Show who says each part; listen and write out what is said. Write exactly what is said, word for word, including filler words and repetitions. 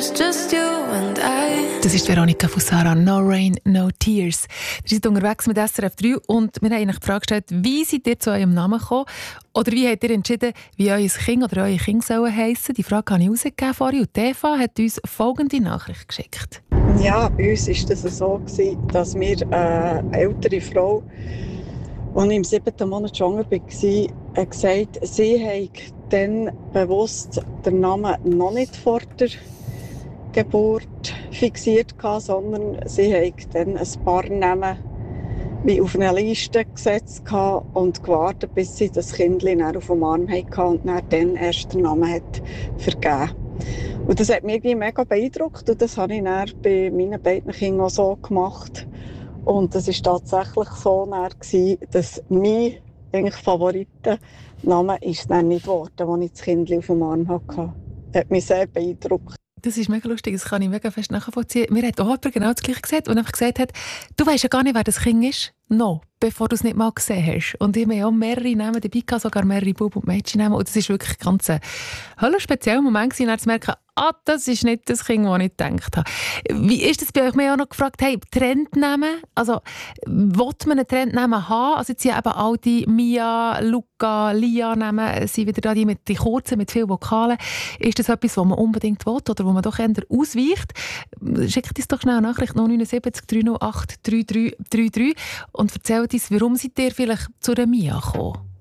Speaker 1: just you and I.
Speaker 2: Das ist Veronika von Sarah, No Rain, No Tears. Wir sind unterwegs mit S R F drei und wir haben eigentlich die Frage gestellt, wie seid ihr zu eurem Namen gekommen? Oder wie habt ihr entschieden, wie euer Kind oder eure Kinder sollen heissen? Die Frage habe ich rausgegeben vorhin und Eva hat uns folgende Nachricht geschickt.
Speaker 3: Ja, bei uns war das so, dass wir äh, eine ältere Frau, als ich im siebten Monat schwanger war, gesagt hat, sie habe dann bewusst den Namen noch nicht vor der Geburt fixiert, sondern sie hat dann ein paar Namen wie auf eine Liste gesetzt und gewartet, bis sie das Kind auf dem Arm hatte und dann erst den Namen hat vergeben. Und das hat mich irgendwie mega beeindruckt und das habe ich dann bei meinen beiden Kindern auch so gemacht. Und das war tatsächlich so, dass mein eigentlich Favoriten-Name ist dann nicht geworden, als ich das Kind auf dem Arm hatte. Das hat mich sehr beeindruckt.
Speaker 2: Das ist mega lustig, das kann ich mega fest nachvollziehen. Mir hat auch jemand genau das Gleiche gesagt und einfach gesagt hat, du weisst ja gar nicht, wer das Kind ist, noch, bevor du es nicht mal gesehen hast. Und ich habe ja auch mehrere Namen dabei gehabt, sogar mehrere Bub- und Mädchennamen. Und das war wirklich ein ganz ein spezieller Moment, dann zu merken, ah, das ist nicht das Kind, das ich gedacht habe. Wie ist das bei euch? Wir haben auch noch gefragt, hey, Trendnamen, also will man einen Trendnamen haben? Also jetzt sind eben all die Mia, Luca, Lia-Namen, sind wieder da die mit die kurzen, mit vielen Vokalen. Ist das etwas, was man unbedingt will oder wo man doch eher ausweicht? Schickt uns doch schnell eine Nachricht null neun sieben drei null acht drei drei drei drei und erzählt uns, warum seid ihr vielleicht zu der Mia gekommen?